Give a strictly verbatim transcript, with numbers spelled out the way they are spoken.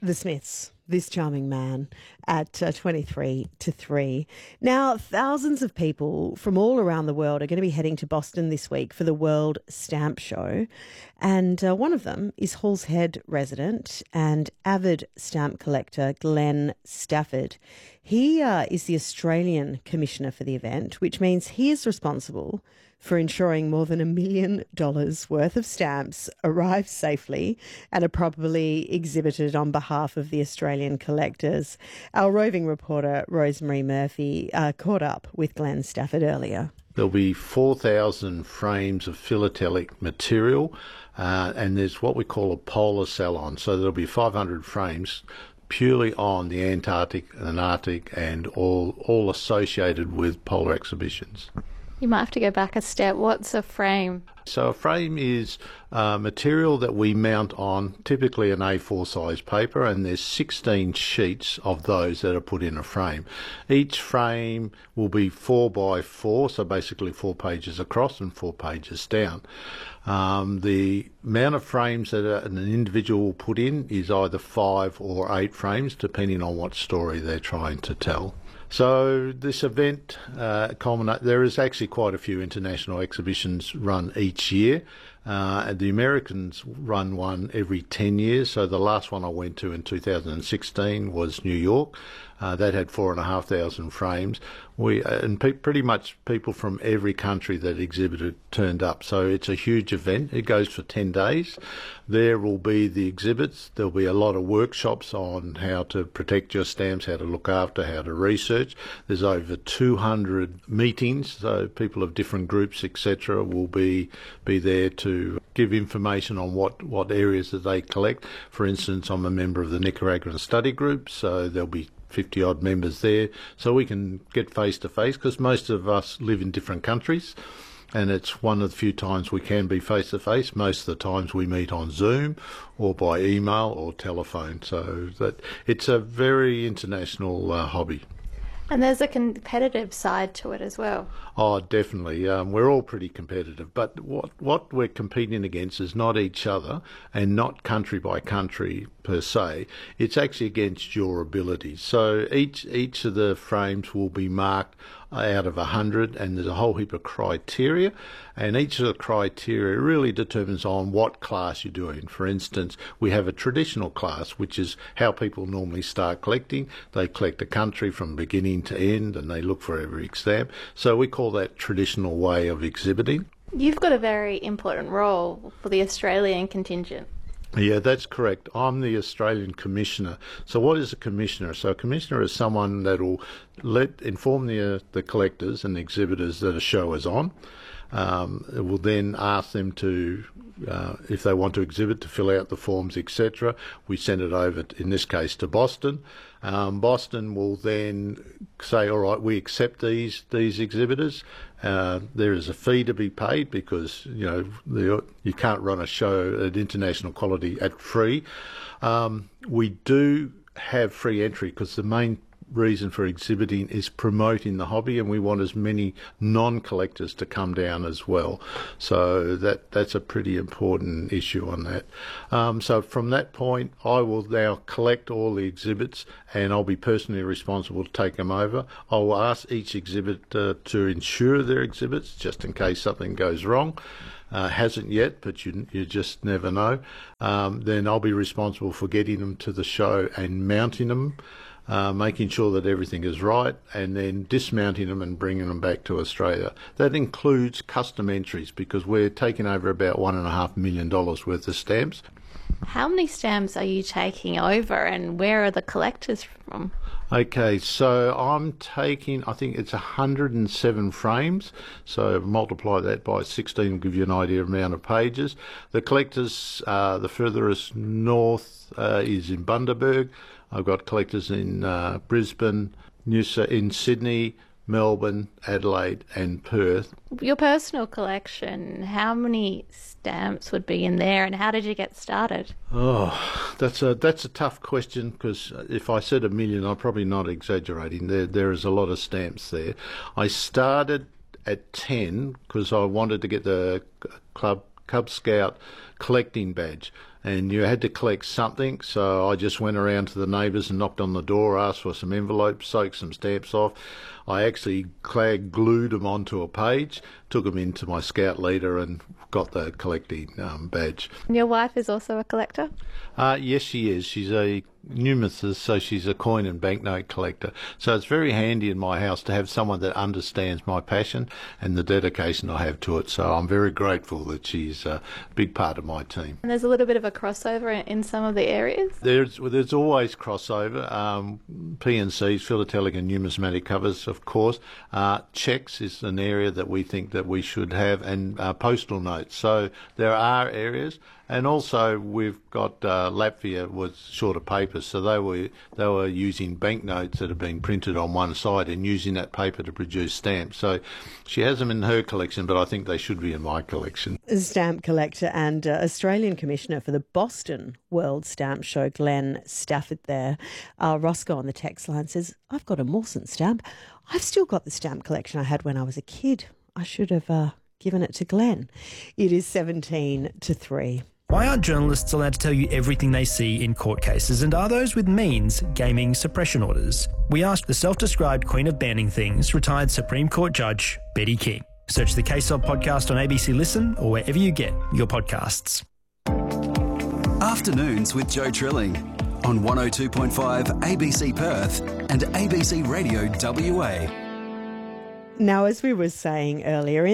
The Smiths, this charming man, at uh, twenty-three to three. Now, thousands of people from all around the world are going to be heading to Boston this week for the World Stamp Show. And uh, one of them is Halls Head resident and avid stamp collector Glenn Stafford. He uh, is the Australian commissioner for the event, which means he is responsible for ensuring more than a million dollars worth of stamps arrive safely and are properly exhibited on behalf of the Australian collectors. Our roving reporter, Rosemary Murphy, uh, caught up with Glenn Stafford earlier. There'll be four thousand frames of philatelic material, uh, and there's what we call a polar salon. So there'll be five hundred frames purely on the Antarctic and Arctic and all, all associated with polar exhibitions. You might have to go back a step. What's a frame? So a frame is uh, material that we mount on typically an A four size paper, and there's sixteen sheets of those that are put in a frame. Each frame will be four by four, so basically four pages across and four pages down. Um, the amount of frames that an individual will put in is either five or eight frames, depending on what story they're trying to tell. So this event uh, culminates. There is actually quite a few international exhibitions run each year. Uh, and the Americans run one every ten years. So the last one I went to in two thousand sixteen was New York. Uh, that had four and a half thousand frames. We and pe- pretty much people from every country that exhibited turned up. So it's a huge event. It goes for ten days. There will be the exhibits. There'll be a lot of workshops on how to protect your stamps, how to look after, how to research. There's over two hundred meetings, so people of different groups, et cetera, will be be there to give information on what, what areas that they collect. For instance, I'm a member of the Nicaraguan Study Group, so there'll be fifty odd members there, so we can get face to face, because most of us live in different countries, and it's one of the few times we can be face to face. Most of the times we meet on Zoom or by email or telephone, so that it's a very international uh, hobby. And there's a competitive side to it as well. Oh, definitely. Um, we're all pretty competitive, but what what we're competing against is not each other and not country by country per se. It's actually against your abilities. So each each of the frames will be marked out of a hundred, and there's a whole heap of criteria, and each of the criteria really determines on what class you're doing. For instance, we have a traditional class, which is how people normally start collecting. They collect a country from beginning to end, and they look for every stamp. So we call that traditional way of exhibiting. You've got a very important role for the Australian contingent. Yeah, that's correct. I'm the Australian Commissioner. So what is a Commissioner? So a Commissioner is someone that will let inform the, uh, the collectors and the exhibitors that a show is on. Um, it will then ask them to, uh, if they want to exhibit, to fill out the forms, et cetera. We send it over, in this case, to Boston. Um, Boston will then say, all right, we accept these these exhibitors. Uh, there is a fee to be paid, because you know the, you can't run a show at international quality at free. Um, we do have free entry, because the main reason for exhibiting is promoting the hobby, and we want as many non-collectors to come down as well. So that that's a pretty important issue on that. Um, so from that point, I will now collect all the exhibits, and I'll be personally responsible to take them over. I will ask each exhibitor to insure their exhibits, just in case something goes wrong. Uh, hasn't yet, but you you just never know. Um, then I'll be responsible for getting them to the show and mounting them, Uh, making sure that everything is right, and then dismounting them and bringing them back to Australia. That includes custom entries, because we're taking over about one and a half million dollars worth of stamps. How many stamps are you taking over, and where are the collectors from? Okay, so I'm taking, I think it's one hundred seven frames, so multiply that by sixteen will give you an idea of the amount of pages. The collectors, uh, the furthest north uh, is in Bundaberg. I've got collectors in uh, Brisbane, New in Sydney, Melbourne, Adelaide and Perth. Your personal collection, how many stamps would be in there, and how did you get started? Oh, that's a that's a tough question, because if I said a million, I'm probably not exaggerating. There there is a lot of stamps there. I started at ten because I wanted to get the club Cub Scout collecting badge, and you had to collect something. So I just went around to the neighbours and knocked on the door, asked for some envelopes, soaked some stamps off. I actually clad glued them onto a page, took them into my scout leader and got the collecting um, badge. And your wife is also a collector? Uh, yes, she is. She's a numismatist, so she's a coin and banknote collector. So it's very handy in my house to have someone that understands my passion and the dedication I have to it. So I'm very grateful that she's a big part of my team. And there's a little bit of a crossover in some of the areas? There's there's always crossover. Um, P and C's, philatelic and numismatic covers, of course. Uh, checks is an area that we think that we should have, and uh, postal notes. So there are areas. And also we've got uh, Latvia was short of paper, so they were they were using banknotes that have been printed on one side and using that paper to produce stamps. So she has them in her collection, but I think they should be in my collection. Stamp collector and uh, Australian Commissioner for the Boston World Stamp Show, Glenn Stafford there. Uh, Roscoe on the text line says, I've got a Mawson stamp. I've still got the stamp collection I had when I was a kid. I should have uh, given it to Glenn. It is seventeen to three. Why aren't journalists allowed to tell you everything they see in court cases, and are those with means gaming suppression orders? We asked the self-described queen of banning things, retired Supreme Court Judge Betty King. Search the Case Of podcast on A B C Listen or wherever you get your podcasts. Afternoons with Joe Trilling on one oh two point five A B C Perth and A B C Radio W A. Now, as we were saying earlier,